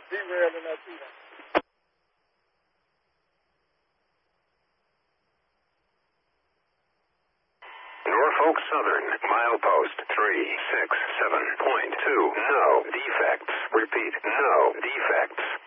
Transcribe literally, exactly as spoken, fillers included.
derailed in that shootout. Norfolk Southern, milepost three six seven point two. No defects. Repeat, no defects.